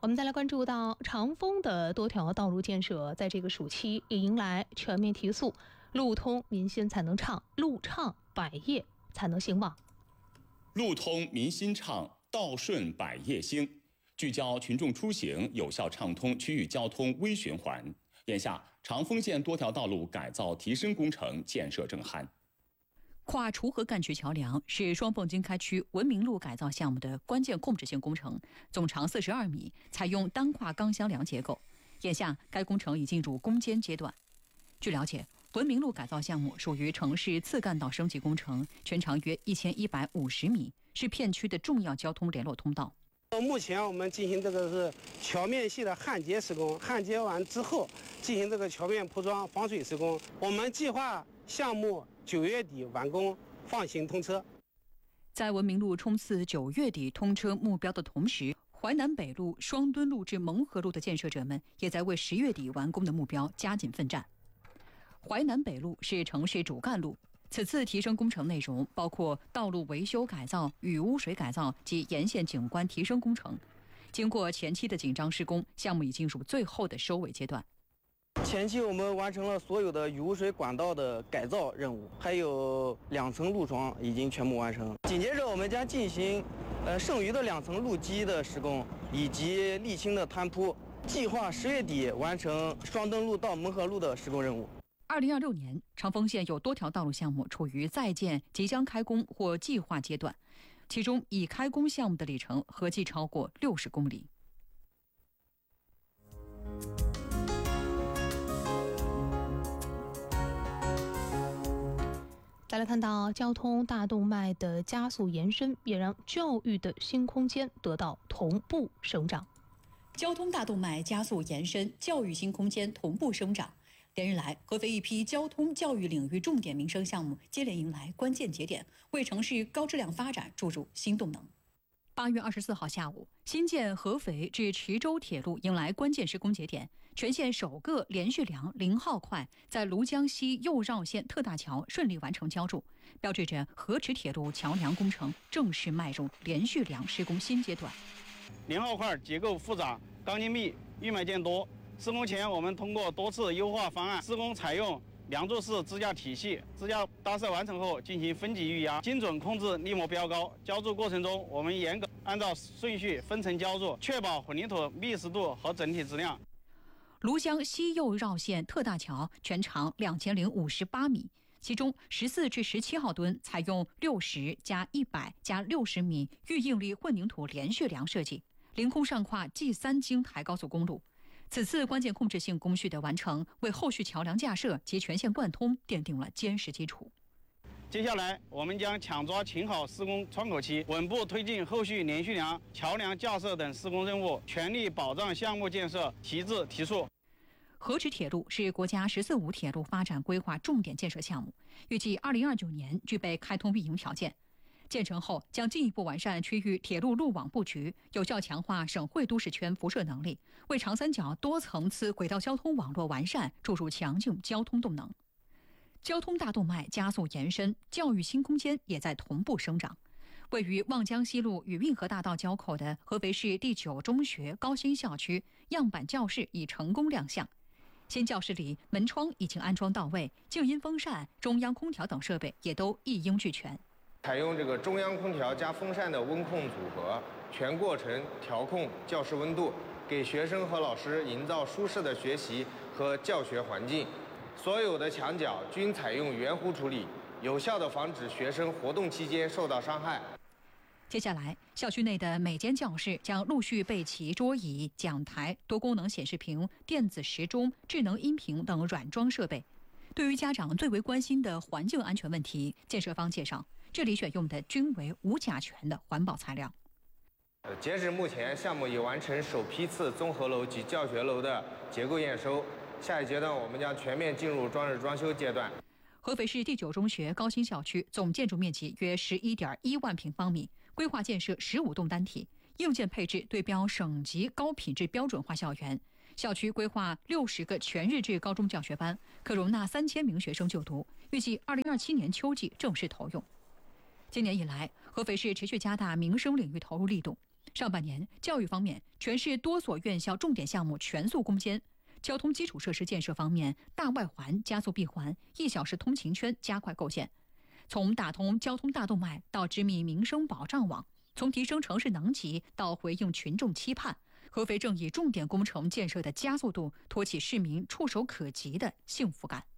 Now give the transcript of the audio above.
我们再来关注到长丰的多条道路建设，在这个暑期也迎来全面提速，路通民心才能畅，路畅百业才能兴旺。 路通民心畅，道顺百业兴，聚焦群众出行，有效畅通区域交通微循环。眼下，长丰县多条道路改造提升工程建设正酣。 跨滁河干渠桥梁是双凤经开区文明路改造项目的关键控制性工程，总长42米，采用单跨钢箱梁结构。眼下，该工程已进入攻坚阶段。据了解，文明路改造项目属于城市次干道升级工程，全长约1150米，是片区的重要交通联络通道。 目前我们进行这个是桥面系的焊接施工，焊接完之后进行这个桥面铺装防水施工。我们计划项目9月底完工，放行通车。 在文明路冲刺9月底通车目标的同时，淮南北路、双墩路至蒙河路的建设者们也在为10月底完工的目标加紧奋战。淮南北路是城市主干路，此次提升工程内容包括道路维修改造、雨污水改造及沿线景观提升工程。经过前期的紧张施工，项目已进入最后的收尾阶段。 前期我们完成了所有的雨污水管道的改造任务，还有2层路桩已经全部完成。紧接着我们将进行剩余的2层路基的施工以及沥青的摊铺，计划10月底完成双墩路到蒙河路的施工任务。 2026年，长丰县有多条道路项目处于在建、即将开工或计划阶段，其中已开工项目的里程合计超过60公里。 再来看到交通大动脉的加速延伸，也让教育的新空间得到同步生长。 交通大动脉加速延伸，教育新空间同步生长。连日来，合肥一批交通教育领域重点民生项目接连迎来关键节点，为城市高质量发展注入新动能。8月24号下午，新建合肥至池州铁路迎来关键施工节点，全县首个连续梁0号块在庐江西右绕线特大桥顺利完成浇筑，标志着合池铁路桥梁工程正式迈入连续梁施工新阶段。 0号块结构复杂，钢筋密，预埋件多。施工前，我们通过多次优化方案，施工采用梁柱式支架体系，支架搭设完成后进行分级预压，精准控制力模标高。浇筑过程中，我们严格按照顺序分层浇筑，确保混凝土密实度和整体质量。 庐江西右绕线特大桥全长2058米，其中14至17号墩采用60加100加60米预应力混凝土连续梁设计，凌空上跨 G3 京台高速公路。此次关键控制性工序的完成，为后续桥梁架设及全线贯通奠定了坚实基础。 接下来，我们将抢抓停好施工窗口期，稳步推进后续连续梁、桥梁架设等施工任务，全力保障项目建设提质提速。 合池铁路是国家“十四五”铁路发展规划重点建设项目，预计2029年具备开通运营条件。建成后，将进一步完善区域铁路路网布局，有效强化省会都市圈辐射能力，为长三角多层次轨道交通网络完善注入强劲交通动能。交通大动脉加速延伸，教育新空间也在同步生长。位于望江西路与运河大道交口的合肥市第9中学高新校区样板教室已成功亮相。新教室里门窗已经安装到位，静音风扇、中央空调等设备也都一应俱全。 采用这个中央空调加风扇的温控组合，全过程调控教室温度，给学生和老师营造舒适的学习和教学环境。所有的墙角均采用圆弧处理，有效地防止学生活动期间受到伤害。 接下来，校区内的每间教室将陆续备齐桌椅、讲台、多功能显示屏、电子时钟、智能音屏等软装设备。对于家长最为关心的环境安全问题，建设方介绍，这里选用的均为无甲醛的环保材料。 截止目前，项目已完成首批次综合楼及教学楼的结构验收，下一阶段我们将全面进入装置装修阶段。 合肥市第9中学高新校区总建筑面积约11.1万平方米，规划建设15栋单体，硬件配置对标省级高品质标准化校园。校区规划60个全日制高中教学班，可容纳3000名学生就读，预计2027年秋季正式投用。今年以来，合肥市持续加大民生领域投入力度。 上半年，教育方面，全市多所院校重点项目全速攻坚；交通基础设施建设方面，大外环加速闭环，1小时通勤圈加快构建。从打通交通大动脉到织密民生保障网，从提升城市能级到回应群众期盼，合肥正以重点工程建设的加速度，托起市民触手可及的幸福感。